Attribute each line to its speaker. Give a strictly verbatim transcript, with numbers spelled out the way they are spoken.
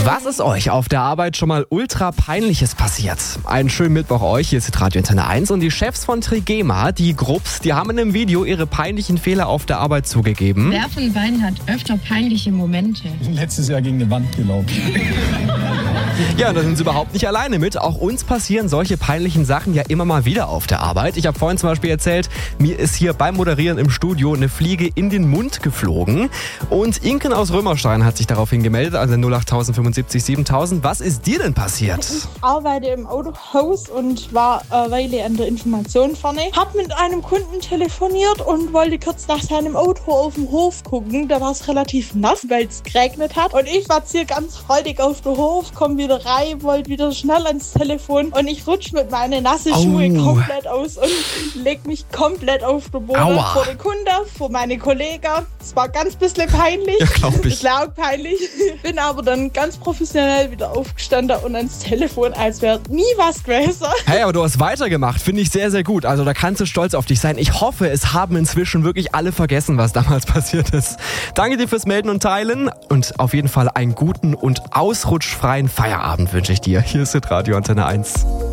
Speaker 1: Was ist euch auf der Arbeit schon mal ultra Peinliches passiert? Einen schönen Mittwoch euch, hier ist Radio Antenne eins und die Chefs von Trigema, die Grupps, die haben in einem Video ihre peinlichen Fehler auf der Arbeit zugegeben.
Speaker 2: Wer von beiden hat öfter peinliche Momente?
Speaker 3: Letztes Jahr gegen eine Wand gelaufen.
Speaker 1: Ja, und da sind sie überhaupt nicht alleine mit. Auch uns passieren solche peinlichen Sachen ja immer mal wieder auf der Arbeit. Ich habe vorhin zum Beispiel erzählt, mir ist hier beim Moderieren im Studio eine Fliege in den Mund geflogen. Und Inken aus Römerstein hat sich daraufhin gemeldet, also null acht fünfundsiebzig siebentausend. Was ist dir denn passiert?
Speaker 4: Ich arbeite im Autohaus und war eine Weile an der Information vorne. Hab mit einem Kunden telefoniert und wollte kurz nach seinem Auto auf den Hof gucken. Da war es relativ nass, weil es geregnet hat. Und ich spaziere ganz freudig auf den Hof, komme wieder rein, wollte wieder schnell ans Telefon und ich rutsche mit meinen nassen Schuhe
Speaker 1: Au.
Speaker 4: komplett aus und leg mich komplett auf den Boden.
Speaker 1: Aua.
Speaker 4: Vor den Kunden, vor meine Kollegen. Es war ganz bisschen peinlich.
Speaker 1: Ja, glaub ich.
Speaker 4: Es war auch peinlich. Bin aber dann ganz professionell wieder aufgestanden und ans Telefon, als wäre nie was gewesen.
Speaker 1: Hey, aber du hast weitergemacht, finde ich sehr, sehr gut. Also da kannst du stolz auf dich sein. Ich hoffe, es haben inzwischen wirklich alle vergessen, was damals passiert ist. Danke dir fürs Melden und Teilen und auf jeden Fall einen guten und ausrutschfreien Feierabend wünsche ich dir. Hier ist Radio Antenne eins.